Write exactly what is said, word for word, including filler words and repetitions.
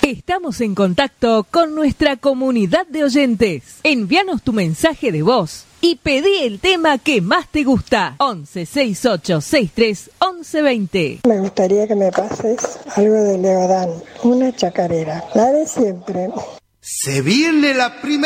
Estamos en contacto con nuestra comunidad de oyentes. Envíanos tu mensaje de voz y pedí el tema que más te gusta. once sesenta y ocho sesenta y tres once veinte. Me gustaría que me pases algo de Leodán, una chacarera, la de siempre. Se viene la primera.